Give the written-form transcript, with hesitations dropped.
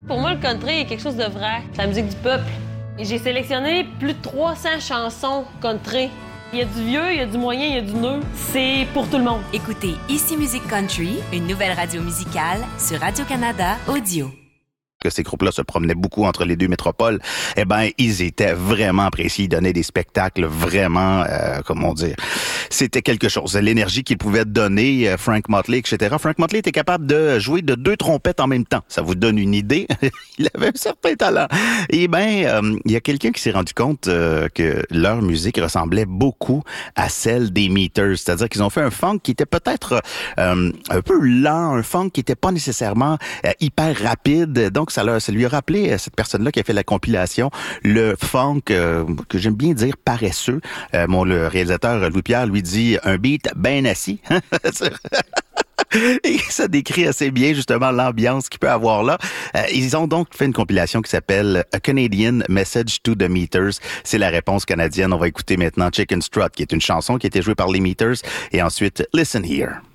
Pour moi, le country est quelque chose de vrai. C'est la musique du peuple. Et j'ai sélectionné plus de 300 chansons country. Il y a du vieux, il y a du moyen, il y a du neuf. C'est pour tout le monde. Écoutez Ici Musique Country, une nouvelle radio musicale sur Radio-Canada Audio. Que ces groupes-là se promenaient beaucoup entre les deux métropoles, eh ben, ils étaient vraiment appréciés. Ils donnaient des spectacles vraiment, comment dire, c'était quelque chose. L'énergie qu'ils pouvaient donner, Frank Motley, etc. Frank Motley était capable de jouer de 2 trompettes en même temps. Ça vous donne une idée. Il avait un certain talent. Eh ben, il y a quelqu'un qui s'est rendu compte que leur musique ressemblait beaucoup à celle des Meters. C'est-à-dire qu'ils ont fait un funk qui était peut-être un peu lent, un funk qui était pas nécessairement hyper rapide. Donc, ça lui a rappelé cette personne-là qui a fait la compilation, le funk, que j'aime bien dire paresseux. Le réalisateur Louis-Pierre lui dit un beat bien assis. Et ça décrit assez bien justement l'ambiance qu'il peut avoir là. Ils ont donc fait une compilation qui s'appelle A Canadian Message to the Meters. C'est la réponse canadienne. On va écouter maintenant Chicken Strut, qui est une chanson qui a été jouée par les Meters. Et ensuite, Listen Here.